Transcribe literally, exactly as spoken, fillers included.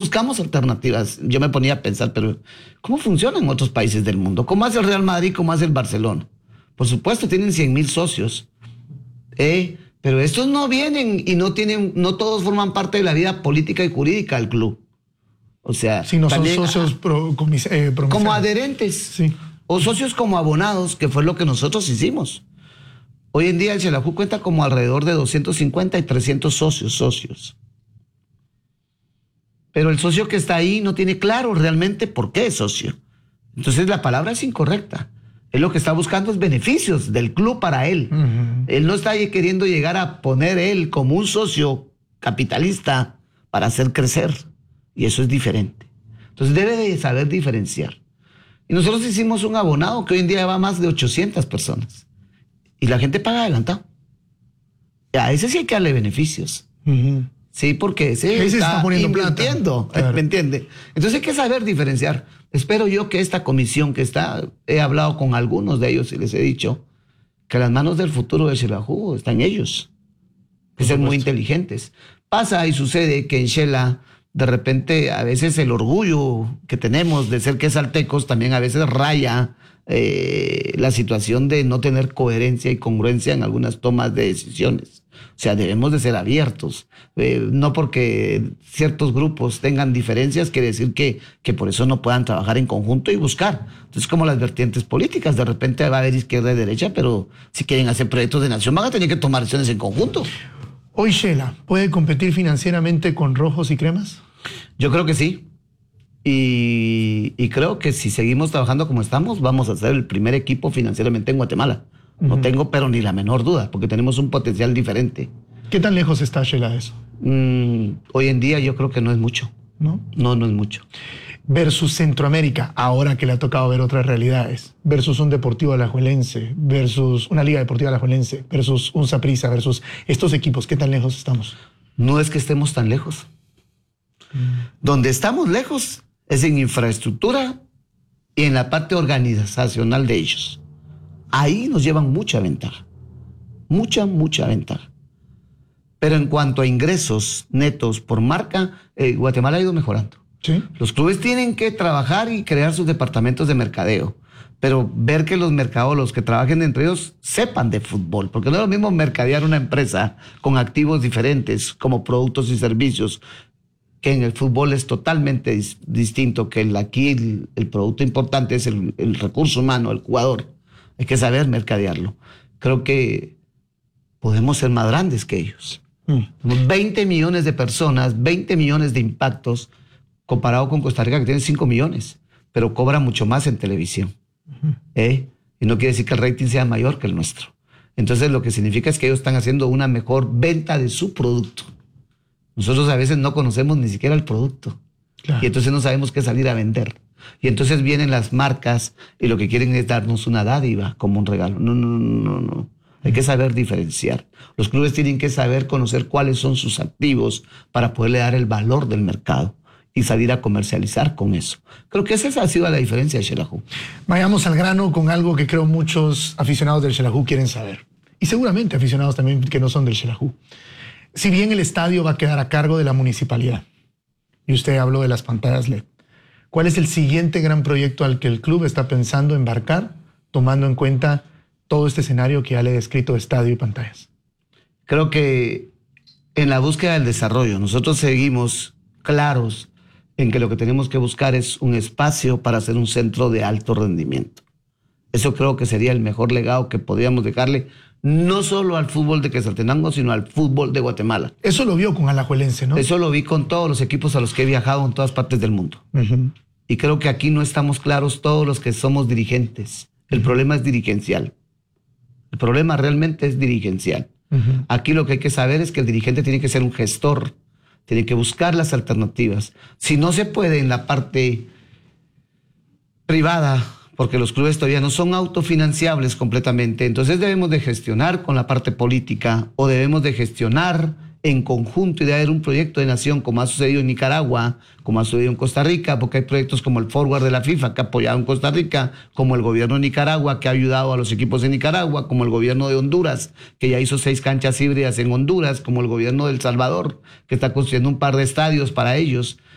buscamos alternativas. Yo me ponía a pensar, pero ¿cómo funciona en otros países del mundo? ¿Cómo hace el Real Madrid? ¿Cómo hace el Barcelona? Por supuesto, tienen cien mil socios. ¿eh? Pero estos no vienen y no tienen, no todos forman parte de la vida política y jurídica del club. O sea, si no también, son socios pro, comis, eh, como adherentes. Sí. O socios como abonados, que fue lo que nosotros hicimos. Hoy en día el Xelajú cuenta como alrededor de doscientos cincuenta y trescientos socios, socios. Pero el socio que está ahí no tiene claro realmente por qué es socio. Entonces la palabra es incorrecta. Él lo que está buscando es beneficios del club para él. Uh-huh. Él no está queriendo llegar a poner él como un socio capitalista para hacer crecer. Y eso es diferente. Entonces debe de saber diferenciar. Y nosotros hicimos un abonado que hoy en día va a más de ochocientas personas. Y la gente paga adelantado. A ese sí hay que darle beneficios. Uh-huh. Sí, porque ese, ese está, está poniendo invirtiendo, plata. Claro. ¿Me entiende? Entonces hay que saber diferenciar. Espero yo que esta comisión que está, he hablado con algunos de ellos y les he dicho que las manos del futuro de Xelajú están en ellos. Que ser muy inteligentes. Pasa y sucede que en Xela, de repente, a veces el orgullo que tenemos de ser quesaltecos también a veces raya eh, la situación de no tener coherencia y congruencia en algunas tomas de decisiones. O sea, debemos de ser abiertos. Eh, no porque ciertos grupos tengan diferencias quiere decir que, que por eso no puedan trabajar en conjunto y buscar. Entonces, como las vertientes políticas, de repente va a haber izquierda y derecha, pero si quieren hacer proyectos de nación van a tener que tomar decisiones en conjunto. ¿Hoy Xela puede competir financieramente con Rojos y Cremas? Yo creo que sí. Y, y creo que si seguimos trabajando como estamos, vamos a ser el primer equipo financieramente en Guatemala. No uh-huh. tengo pero ni la menor duda, porque tenemos un potencial diferente. ¿Qué tan lejos está Xela de eso? Mm, hoy en día yo creo que no es mucho. ¿No? No, no es mucho. Versus Centroamérica, ahora que le ha tocado ver otras realidades, versus un Deportivo Alajuelense, versus una Liga Deportiva Alajuelense, versus un Saprissa, versus estos equipos, ¿qué tan lejos estamos? No es que estemos tan lejos. Mm. Donde estamos lejos es en infraestructura y en la parte organizacional de ellos. Ahí nos llevan mucha ventaja. Mucha, mucha ventaja. Pero en cuanto a ingresos netos por marca, eh, Guatemala ha ido mejorando. ¿Sí? Los clubes tienen que trabajar y crear sus departamentos de mercadeo, pero ver que los mercadolos que trabajen entre ellos sepan de fútbol, porque no es lo mismo mercadear una empresa con activos diferentes como productos y servicios, que en el fútbol es totalmente dis- distinto, que el, aquí el, el producto importante es el, el recurso humano, el jugador. Hay que saber mercadearlo. Creo que podemos ser más grandes que ellos. Mm. veinte millones de personas, veinte millones de impactos, comparado con Costa Rica que tiene cinco millones, pero cobra mucho más en televisión. Uh-huh. ¿Eh? Y no quiere decir que el rating sea mayor que el nuestro. Entonces lo que significa es que ellos están haciendo una mejor venta de su producto. Nosotros a veces no conocemos ni siquiera el producto. Claro. Y entonces no sabemos qué salir a vender. Y entonces vienen las marcas y lo que quieren es darnos una dádiva como un regalo. No, no, no, no. Hay que saber diferenciar. Los clubes tienen que saber conocer cuáles son sus activos para poderle dar el valor del mercado y salir a comercializar con eso. Creo que esa ha sido la diferencia de Xelajú. Vayamos al grano con algo que creo muchos aficionados del Xelajú quieren saber. Y seguramente aficionados también que no son del Xelajú. Si bien el estadio va a quedar a cargo de la municipalidad, y usted habló de las pantallas L E D, ¿cuál es el siguiente gran proyecto al que el club está pensando embarcar, tomando en cuenta todo este escenario que ya le he descrito de estadio y pantallas? Creo que en la búsqueda del desarrollo, nosotros seguimos claros en que lo que tenemos que buscar es un espacio para hacer un centro de alto rendimiento. Eso creo que sería el mejor legado que podríamos dejarle, no solo al fútbol de Quetzaltenango, sino al fútbol de Guatemala. Eso lo vio con Alajuelense, ¿no? Eso lo vi con todos los equipos a los que he viajado en todas partes del mundo. Uh-huh. Y creo que aquí no estamos claros todos los que somos dirigentes. El uh-huh. problema es dirigencial. El problema realmente es dirigencial. Uh-huh. Aquí lo que hay que saber es que el dirigente tiene que ser un gestor, tiene que buscar las alternativas. Si no se puede en la parte privada, porque los clubes todavía no son autofinanciables completamente, entonces debemos de gestionar con la parte política o debemos de gestionar en conjunto y de haber un proyecto de nación como ha sucedido en Nicaragua, como ha sucedido en Costa Rica, porque hay proyectos como el Forward de la FIFA que ha apoyado en Costa Rica, como el gobierno de Nicaragua que ha ayudado a los equipos de Nicaragua, como el gobierno de Honduras que ya hizo seis canchas híbridas en Honduras, como el gobierno de El Salvador que está construyendo un par de estadios para ellos.